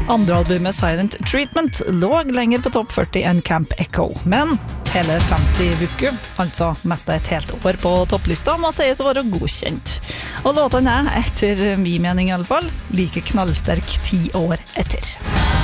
Andre albumet Silent Treatment lå lenger på topp 40 enn Camp Echo, men hele 50 vuku, altså mest et helt år på topplista, må sies å være godkjent. Og låtene etter min mening i alle fall, like knallsterk 10 år etter.